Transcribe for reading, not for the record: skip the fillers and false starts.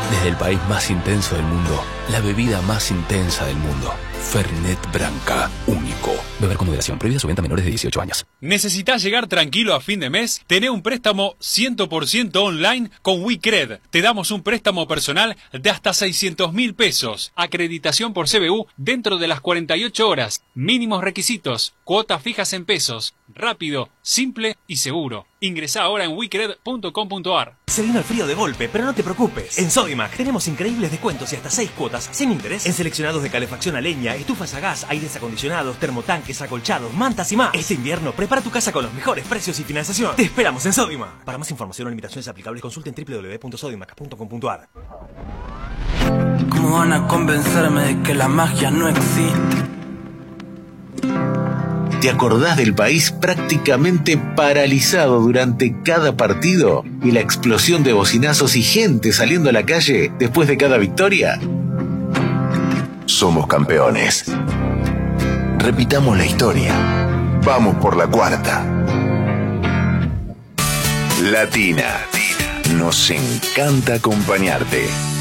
Desde el país más intenso del mundo, la bebida más intensa del mundo. Fernet Branca, único. Beber con moderación. Prohibida su venta a menores de 18 años. ¿Necesitas llegar tranquilo a fin de mes? Tené un préstamo 100% online con WeCred. Te damos un préstamo personal de hasta 600.000 pesos. Acreditación por CBU dentro de las 48 horas. Mínimos requisitos. Cuotas fijas en pesos. Rápido, simple y seguro. Ingresá ahora en wecred.com.ar. Se vino el frío de golpe, pero no te preocupes. En Sodimac tenemos increíbles descuentos y hasta 6 cuotas sin interés en seleccionados de calefacción a leña, estufas a gas, aires acondicionados, termotanques, acolchados, mantas y más. Este invierno prepara tu casa con los mejores precios y financiación. Te esperamos en Sodimac. Para más información o limitaciones aplicables consulten www.sodimac.com.ar. ¿Cómo van a convencerme de que la magia no existe? ¿Te acordás del país prácticamente paralizado durante cada partido y la explosión de bocinazos y gente saliendo a la calle después de cada victoria? Somos campeones. Repitamos la historia. Vamos por la cuarta. Latina. Nos encanta acompañarte.